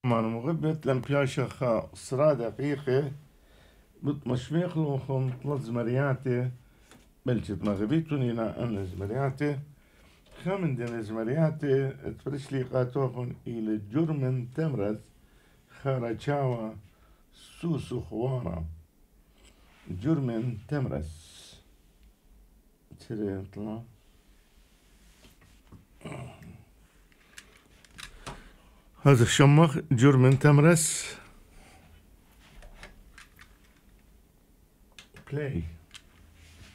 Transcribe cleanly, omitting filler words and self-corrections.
Man مغبت لم بياشخ صرا دقيقة بتمشميخ لوخم طلت زمرياتي بلشت مغبيتوني نا أن زمرياتي خمن دين زمرياتي تفرش لي قاتوخن إلى جرم تمرث خارجاوا سوسو خوارا جرم تمرث تري طلع هذا الشمخ جرم تمرث play